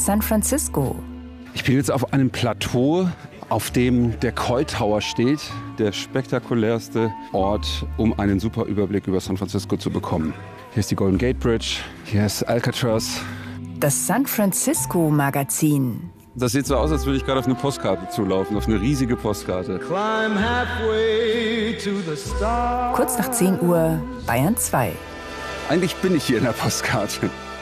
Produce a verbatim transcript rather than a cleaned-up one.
San Francisco. Ich bin jetzt auf einem Plateau, auf dem der Coy Tower steht, der spektakulärste Ort, um einen super Überblick über San Francisco zu bekommen. Hier ist die Golden Gate Bridge, hier ist Alcatraz. Das San Francisco Magazin. Das sieht so aus, als würde ich gerade auf eine Postkarte zulaufen, auf eine riesige Postkarte. Kurz nach zehn Uhr, Bayern zwei. Eigentlich bin ich hier in der Postkarte.